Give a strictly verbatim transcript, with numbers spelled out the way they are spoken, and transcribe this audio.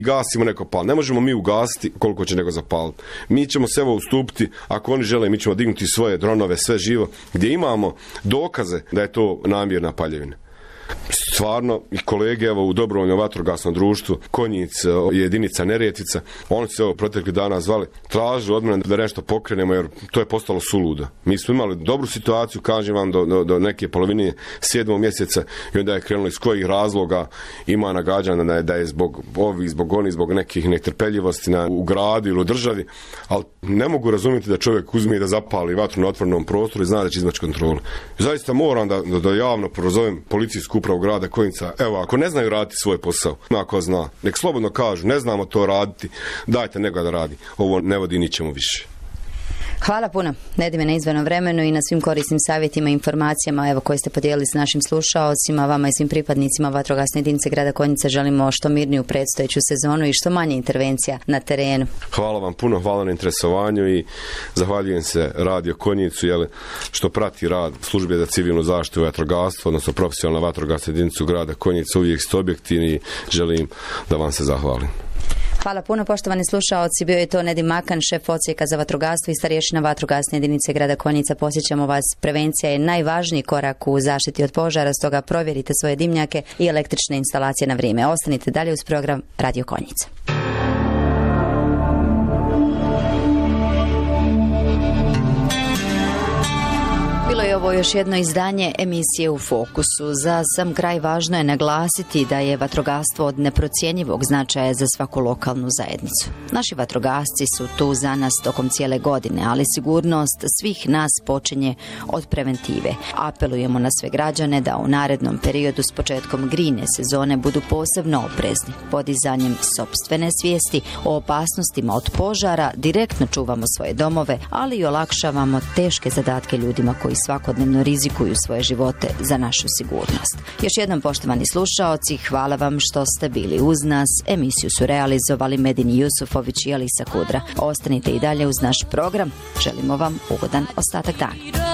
gasimo neko pal. Ne možemo mi ugasiti koliko će neko zapaliti. Mi ćemo se evo ustupiti, ako oni žele, mi ćemo dignuti svoje dronove, sve živo, gdje imamo dokaze da je to namjerna paljevina. Stvarno, i kolege evo, u dobrovoljnom vatrogasnom društvu, Konjic, jedinica Neretvica, oni su se evo protekli dana zvali, tražili od mene da nešto pokrenemo, jer to je postalo suludo. Mi smo imali dobru situaciju, kažem vam, do, do, do neke polovine sedmog mjeseca i onda je krenulo iz kojih razloga ima nagađana da je, da je zbog ovih, zbog onih, zbog nekih netrpeljivosti na, u gradu ili u državi, ali ne mogu razumjeti da čovjek uzme i da zapali vatru na otvorenom prostoru i zna da će izmaći kontrolu. Zaista moram da, da, da javno prozovem policijsku upravu grada Konjica, evo, ako ne znaju raditi svoj posao, ako zna, nek slobodno kažu, ne znamo to raditi, dajte nekoga da radi. Ovo ne vodi ničemu više. Hvala puno, Nedime, na izdvojenom vremenu i na svim korisnim savjetima i informacijama evo, koje ste podijelili s našim slušaocima, vama i svim pripadnicima vatrogasne jedinice grada Konjica želimo što mirniju predstojeću sezonu i što manje intervencija na terenu. Hvala vam puno, hvala na interesovanju i zahvaljujem se Radio Konjicu jel, što prati rad službe za civilnu zaštitu i vatrogastvo, odnosno profesionalna vatrogasna jedinicu grada Konjica, uvijek ste objektivni i želim da vam se zahvalim. Hvala puno, poštovani slušaoci. Bio je to Nedim Makan, šef odsjeka za vatrogastvo i starješina vatrogasne jedinice grada Konjica. Posjećamo vas, prevencija je najvažniji korak u zaštiti od požara, stoga provjerite svoje dimnjake i električne instalacije na vrijeme. Ostanite dalje uz program Radio Konjica. Bilo je ovo još jedno izdanje emisije U fokusu. Za sam kraj važno je naglasiti da je vatrogastvo od neprocjenjivog značaja za svaku lokalnu zajednicu. Naši vatrogasci su tu za nas tokom cijele godine, ali sigurnost svih nas počinje od preventive. Apelujemo na sve građane da u narednom periodu s početkom grijne sezone budu posebno oprezni. Podizanjem sopstvene svijesti o opasnostima od požara direktno čuvamo svoje domove, ali i olakšavamo teške zadatke ljudima koji svakodnevno rizikuju svoje živote za našu sigurnost. Još jednom, poštovani slušaoci, hvala vam što ste bili uz nas. Emisiju su realizovali Medin Jusufović i Alisa Kudra. Ostanite i dalje uz naš program. Želimo vam ugodan ostatak dana.